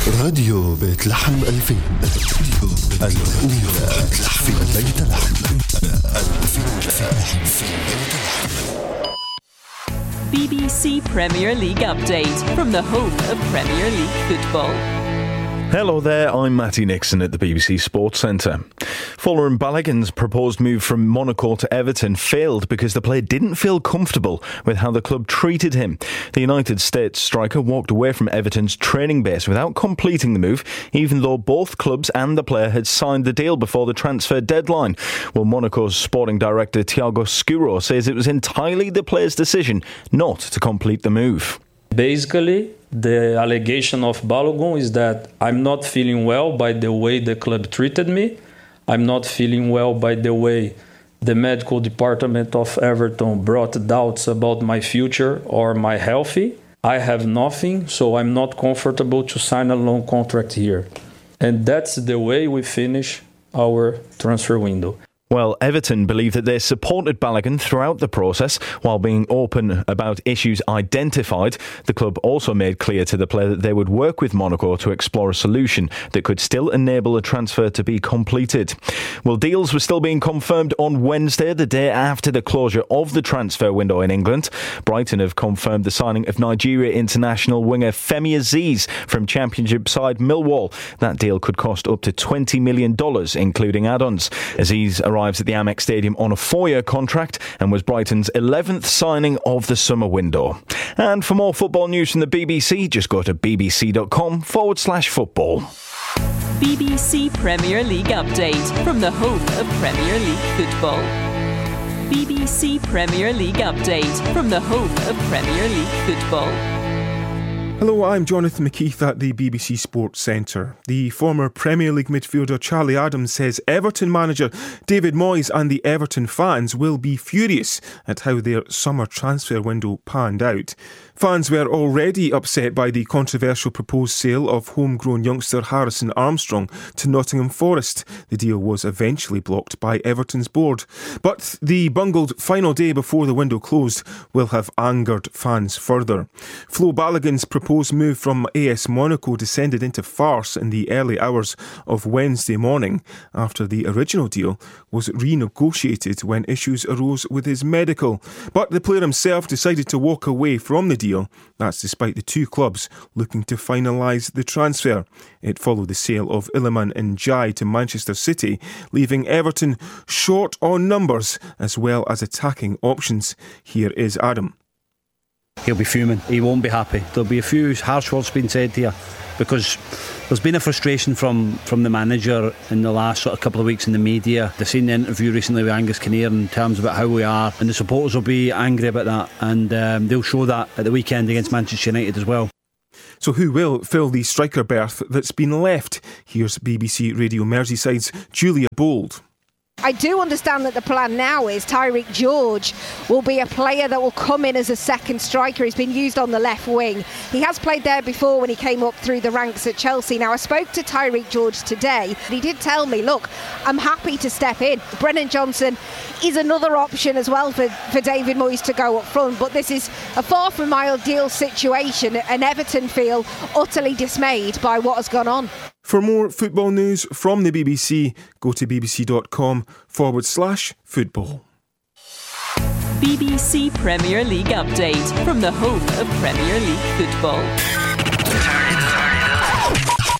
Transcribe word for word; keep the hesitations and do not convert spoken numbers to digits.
راديو بيت لحم ألفين، الأولى في بيت لحم. B B C Premier League update from the home of Premier League football. Hello there, I'm Matty Nixon at the B B C Sports Centre. Folarin Balogun's proposed move from Monaco to Everton failed because the player didn't feel comfortable with how the club treated him. The United States striker walked away from Everton's training base without completing the move, even though both clubs and the player had signed the deal before the transfer deadline. Well, Monaco's sporting director Thiago Scuro says it was entirely the player's decision not to complete the move. Basically, the allegation of Balogun is that I'm not feeling well by the way the club treated me. I'm not feeling well by the way the medical department of Everton brought doubts about my future or my health. I have nothing, so I'm not comfortable to sign a long contract here. And that's the way we finish our transfer window. Well, Everton believe that they supported Balogun throughout the process while being open about issues identified. The club also made clear to the player that they would work with Monaco to explore a solution that could still enable a transfer to be completed. Well, deals were still being confirmed on Wednesday, the day after the closure of the transfer window in England. Brighton have confirmed the signing of Nigeria international winger Femi Azeez from Championship side Millwall. That deal could cost up to twenty million dollars, including add-ons. Azeez arrived arrives at the Amex Stadium on a four-year contract and was Brighton's eleventh signing of the summer window. And for more football news from the B B C, just go to bbc.com forward slash football. B B C Premier League update from the home of Premier League football. B B C Premier League update from the home of Premier League football. Hello, I'm Jonathan McKeith at the B B C Sports Centre. The former Premier League midfielder Charlie Adams says Everton manager David Moyes and the Everton fans will be furious at how their summer transfer window panned out. Fans were already upset by the controversial proposed sale of homegrown youngster Harrison Armstrong to Nottingham Forest. The deal was eventually blocked by Everton's board. But the bungled final day before the window closed will have angered fans further. Flo Balogun's proposed move from A S Monaco descended into farce in the early hours of Wednesday morning after the original deal was renegotiated when issues arose with his medical. But the player himself decided to walk away from the deal. That's despite the two clubs looking to finalise the transfer. It followed the sale of Iliman Ndiaye to Manchester City, leaving Everton short on numbers as well as attacking options. Here is Adam. He'll be fuming. He won't be happy. There'll be a few harsh words being said here because there's been a frustration from, from the manager in the last sort of couple of weeks in the media. They've seen the interview recently with Angus Kinnear in terms about how we are, and the supporters will be angry about that, and um, they'll show that at the weekend against Manchester United as well. So who will fill the striker berth that's been left? Here's B B C Radio Merseyside's Julia Bold. I do understand that the plan now is Tyreek George will be a player that will come in as a second striker. He's been used on the left wing. He has played there before when he came up through the ranks at Chelsea. Now, I spoke to Tyreek George today. He did tell me, look, I'm happy to step in. Brennan Johnson is another option as well for, for David Moyes to go up front. But this is a far from ideal situation, and Everton feel utterly dismayed by what has gone on. For more football news from the B B C, go to bbc.com forward slash football. B B C Premier League update from the home of Premier League football.